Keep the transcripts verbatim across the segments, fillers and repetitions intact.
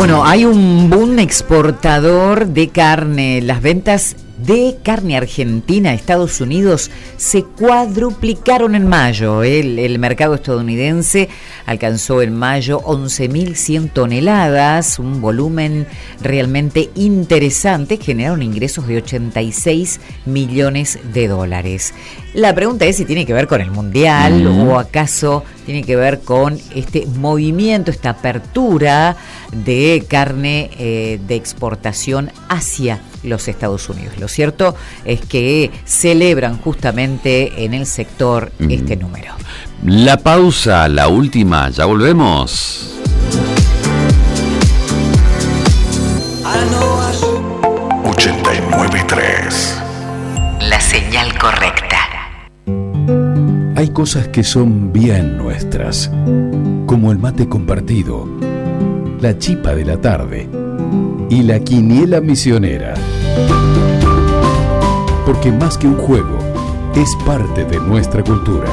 Bueno, hay un boom exportador de carne. Las ventas de carne argentina a Estados Unidos se cuadruplicaron en mayo. El, el mercado estadounidense alcanzó en mayo once mil cien toneladas, un volumen realmente interesante. Generaron ingresos de ochenta y seis millones de dólares. La pregunta es si tiene que ver con el mundial mm. o acaso tiene que ver con este movimiento, esta apertura de carne eh, de exportación hacia los Estados Unidos. Lo cierto es que celebran justamente en el sector mm. este número. La pausa, la última, ya volvemos. ochenta y nueve punto tres. La señal correcta. Hay cosas que son bien nuestras, como el mate compartido, la chipa de la tarde y la quiniela misionera. Porque más que un juego, es parte de nuestra cultura.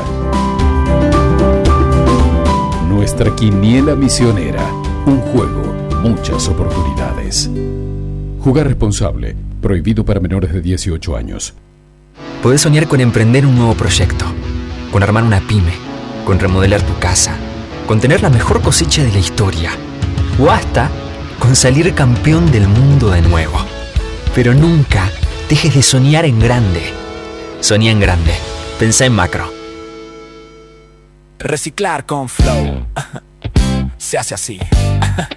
Nuestra quiniela misionera, un juego, muchas oportunidades. Jugar responsable, prohibido para menores de dieciocho años. Podés soñar con emprender un nuevo proyecto, con armar una pyme, con remodelar tu casa, con tener la mejor cosecha de la historia, o hasta con salir campeón del mundo de nuevo. Pero nunca dejes de soñar en grande. Soñá en grande. Pensá en macro. Reciclar con Flow se hace así.